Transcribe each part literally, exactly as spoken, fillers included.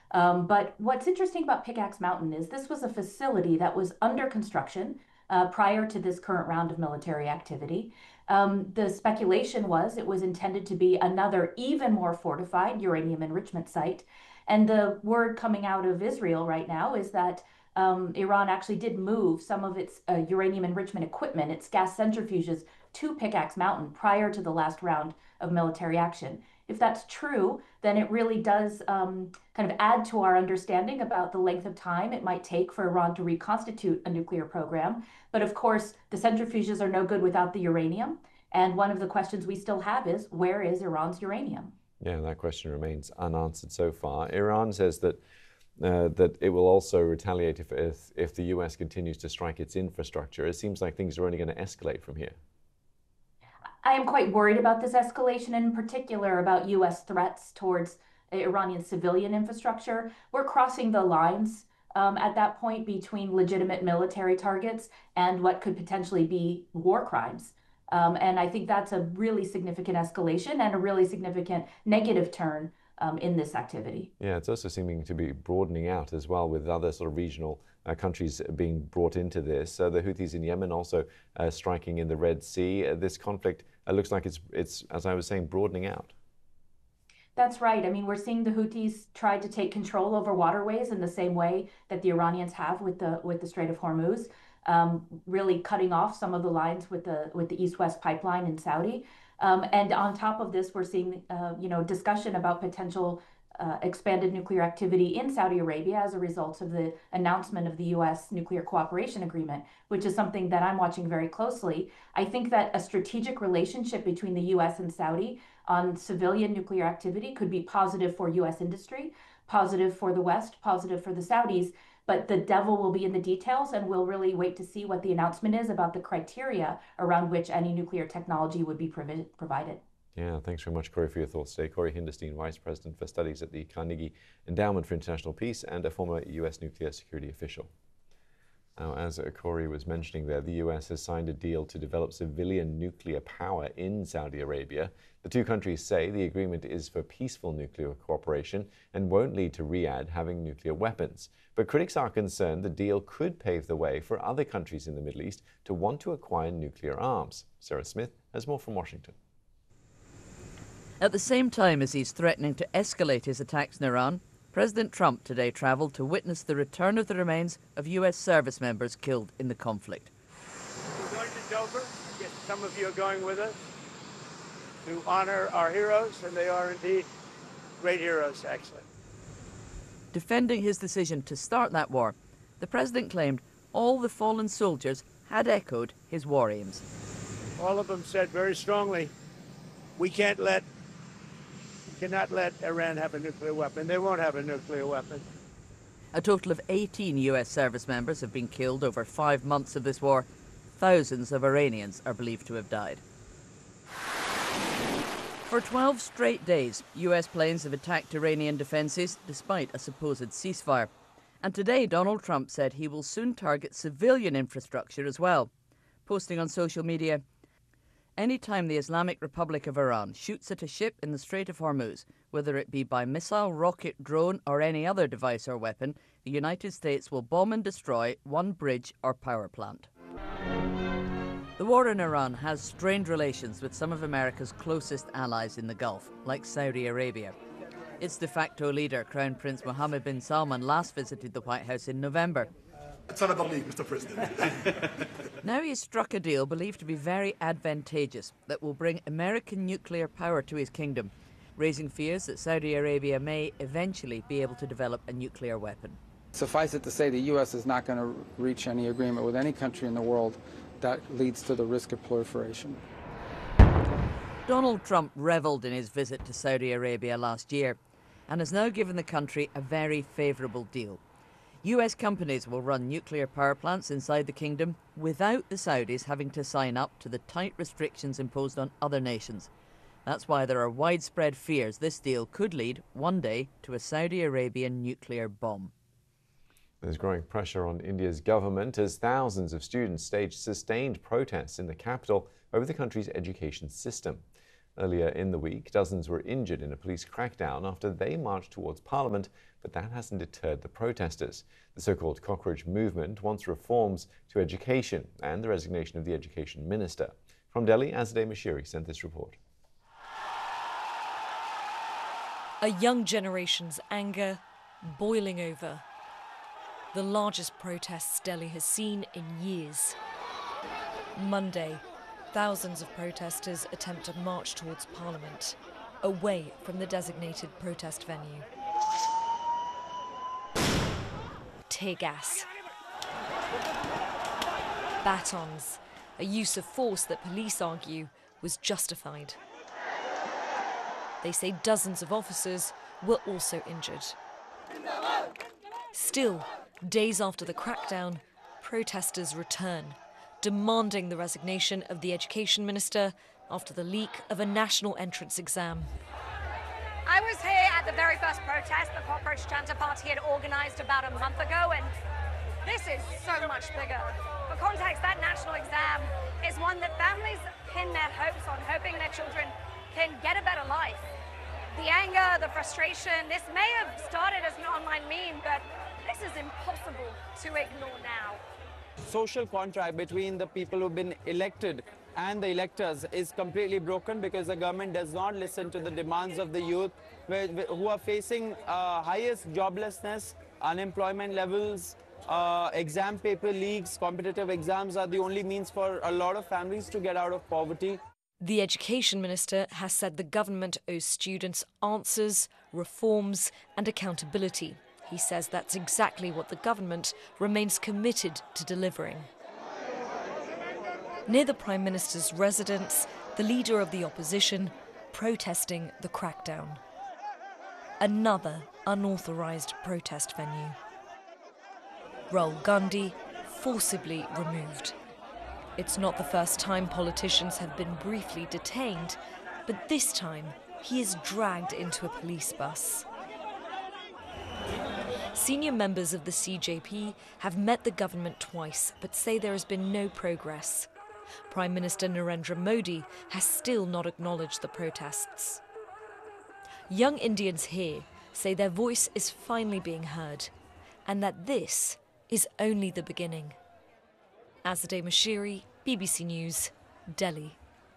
Um, but what's interesting about Pickaxe Mountain is this was a facility that was under construction uh, prior to this current round of military activity. Um, the speculation was it was intended to be another even more fortified uranium enrichment site. And the word coming out of Israel right now is that um, Iran actually did move some of its uh, uranium enrichment equipment, its gas centrifuges, to Pickaxe Mountain prior to the last round of military action. If that's true, then it really does um, kind of add to our understanding about the length of time it might take for Iran to reconstitute a nuclear program. But of course, the centrifuges are no good without the uranium. And one of the questions we still have is, where is Iran's uranium? Yeah, that question remains unanswered so far. Iran says that uh, that it will also retaliate if, if if the U S continues to strike its infrastructure. It seems like things are only going to escalate from here. I am quite worried about this escalation, and in particular about U S threats towards Iranian civilian infrastructure. We're crossing the lines um, at that point between legitimate military targets and what could potentially be war crimes. Um, and I think that's a really significant escalation and a really significant negative turn um, in this activity. Yeah, it's also seeming to be broadening out as well, with other sort of regional uh, countries being brought into this. Uh, the Houthis in Yemen also uh, striking in the Red Sea. Uh, this conflict uh, looks like it's, it's, as I was saying, broadening out. That's right. I mean, we're seeing the Houthis try to take control over waterways in the same way that the Iranians have with the with the Strait of Hormuz, um, really cutting off some of the lines with the with the East-West pipeline in Saudi. Um, and on top of this, we're seeing uh, you know discussion about potential uh, expanded nuclear activity in Saudi Arabia as a result of the announcement of the U S nuclear cooperation agreement, which is something that I'm watching very closely. I think that a strategic relationship between the U S and Saudi on civilian nuclear activity could be positive for U S industry, positive for the West, positive for the Saudis. But the devil will be in the details, and we'll really wait to see what the announcement is about the criteria around which any nuclear technology would be provi- provided. Yeah, thanks very much, Corey, for your thoughts today. Corey Hinderstein, Vice President for Studies at the Carnegie Endowment for International Peace and a former U S nuclear security official. Now, as Corey was mentioning there, the U S has signed a deal to develop civilian nuclear power in Saudi Arabia. The two countries say the agreement is for peaceful nuclear cooperation and won't lead to Riyadh having nuclear weapons. But critics are concerned the deal could pave the way for other countries in the Middle East to want to acquire nuclear arms. Sarah Smith has more from Washington. At the same time as he's threatening to escalate his attacks in Iran, President Trump today travelled to witness the return of the remains of U S service members killed in the conflict. We're going to Dover. Yes, some of you are going with us to honor our heroes, and they are indeed great heroes, actually. Defending his decision to start that war, the president claimed all the fallen soldiers had echoed his war aims. All of them said very strongly, we can't let cannot let Iran have a nuclear weapon. They won't have a nuclear weapon. A total of eighteen U S service members have been killed over five months of this war. Thousands of Iranians are believed to have died. For twelve straight days, U S planes have attacked Iranian defences despite a supposed ceasefire. And today, Donald Trump said he will soon target civilian infrastructure as well, posting on social media, "Anytime the Islamic Republic of Iran shoots at a ship in the Strait of Hormuz, whether it be by missile, rocket, drone or any other device or weapon, the United States will bomb and destroy one bridge or power plant." The war in Iran has strained relations with some of America's closest allies in the Gulf, like Saudi Arabia. Its de facto leader, Crown Prince Mohammed bin Salman, last visited the White House in November. It's another league, Mister President. Now he's struck a deal believed to be very advantageous that will bring American nuclear power to his kingdom, raising fears that Saudi Arabia may eventually be able to develop a nuclear weapon. Suffice it to say, the U S is not going to reach any agreement with any country in the world that leads to the risk of proliferation. Donald Trump revelled in his visit to Saudi Arabia last year and has now given the country a very favourable deal. U S companies will run nuclear power plants inside the kingdom without the Saudis having to sign up to the tight restrictions imposed on other nations. That's why there are widespread fears this deal could lead one day to a Saudi Arabian nuclear bomb. There's growing pressure on India's government as thousands of students staged sustained protests in the capital over the country's education system. Earlier in the week, dozens were injured in a police crackdown after they marched towards Parliament, but that hasn't deterred the protesters. The so-called cockroach movement wants reforms to education and the resignation of the education minister. From Delhi, Azadeh Mashiri sent this report. A young generation's anger boiling over. The largest protests Delhi has seen in years. Monday, thousands of protesters attempt to march towards Parliament, away from the designated protest venue. Tear gas, batons, a use of force that police argue was justified. They say dozens of officers were also injured. Still, days after the crackdown, protesters return, demanding the resignation of the education minister after the leak of a national entrance exam. I was here at the very first protest the Cockroach Janta Party had organised about a month ago, and this is so much bigger. For context, that national exam is one that families pin their hopes on, hoping their children can get a better life. The anger, the frustration, this may have started as an online meme, but this is impossible to ignore now. Social contract between the people who've been elected and the electors is completely broken because the government does not listen to the demands of the youth who are facing uh, highest joblessness, unemployment levels, uh, exam paper leaks. Competitive exams are the only means for a lot of families to get out of poverty. The education minister has said the government owes students answers, reforms and accountability. He says that's exactly what the government remains committed to delivering. Near the Prime Minister's residence, the leader of the opposition protesting the crackdown. Another unauthorised protest venue. Rahul Gandhi forcibly removed. It's not the first time politicians have been briefly detained, but this time he is dragged into a police bus. Senior members of the C J P have met the government twice, but say there has been no progress. Prime Minister Narendra Modi has still not acknowledged the protests. Young Indians here say their voice is finally being heard, and that this is only the beginning. Azadeh Mashiri, B B C News, Delhi.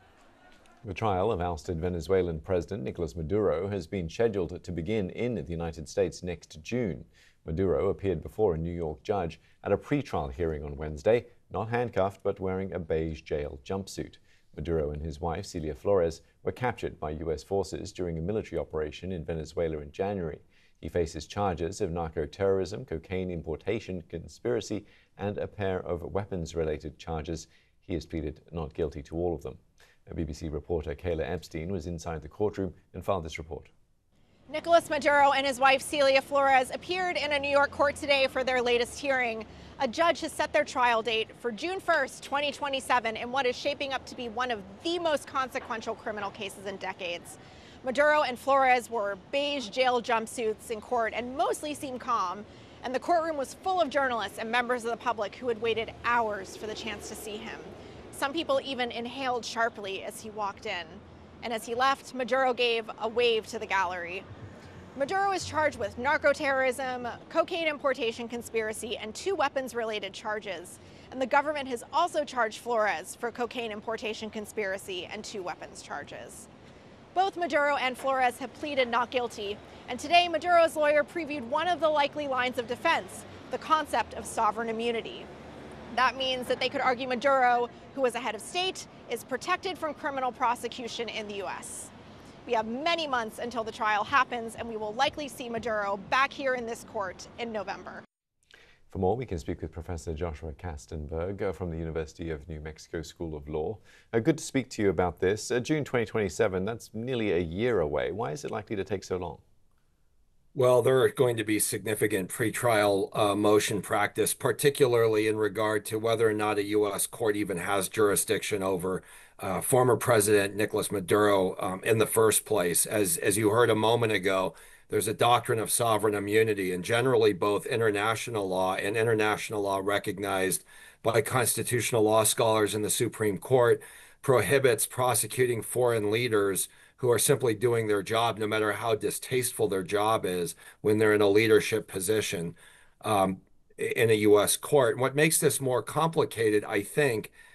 The trial of ousted Venezuelan President Nicolas Maduro has been scheduled to begin in the United States next June. Maduro appeared before a New York judge at a pre-trial hearing on Wednesday, not handcuffed but wearing a beige jail jumpsuit. Maduro and his wife, Celia Flores, were captured by U S forces during a military operation in Venezuela in January. He faces charges of narco-terrorism, cocaine importation, conspiracy, and a pair of weapons-related charges. He has pleaded not guilty to all of them. A B B C reporter, Kayla Epstein, was inside the courtroom and filed this report. Nicolas Maduro and his wife Celia Flores appeared in a New York court today for their latest hearing. A judge has set their trial date for June first, twenty twenty-seven, in what is shaping up to be one of the most consequential criminal cases in decades. Maduro and Flores wore beige jail jumpsuits in court and mostly seemed calm, and the courtroom was full of journalists and members of the public who had waited hours for the chance to see him. Some people even inhaled sharply as he walked in. And as he left, Maduro gave a wave to the gallery. Maduro is charged with narco-terrorism, cocaine importation conspiracy, and two weapons-related charges. And the government has also charged Flores for cocaine importation conspiracy and two weapons charges. Both Maduro and Flores have pleaded not guilty. And today, Maduro's lawyer previewed one of the likely lines of defense, the concept of sovereign immunity. That means that they could argue Maduro, who is a head of state, is protected from criminal prosecution in the U S. We have many months until the trial happens, and we will likely see Maduro back here in this court in November. For more, we can speak with Professor Joshua Kastenberg uh, from the University of New Mexico School of Law. Uh, good to speak to you about this. Uh, June twenty twenty-seven, that's nearly a year away. Why is it likely to take so long? Well, there are going to be significant pretrial uh, motion practice, particularly in regard to whether or not a U S court even has jurisdiction over uh, former President Nicolas Maduro um, in the first place. As, as you heard a moment ago, there's a doctrine of sovereign immunity, and generally both international law and international law recognized by constitutional law scholars in the Supreme Court prohibits prosecuting foreign leaders who are simply doing their job, no matter how distasteful their job is, when they're in a leadership position um, in a U S court. And what makes this more complicated, I think,